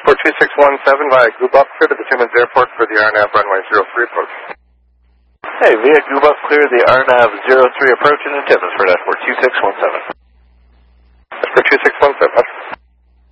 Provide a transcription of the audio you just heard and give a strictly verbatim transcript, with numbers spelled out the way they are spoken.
Dashboard two six one seven via Goobop, clear to the Timmins Airport for the R N A V runway zero three approach. Hey, via Goobop, clear the R N A V zero three approach into Timmins for Dashboard two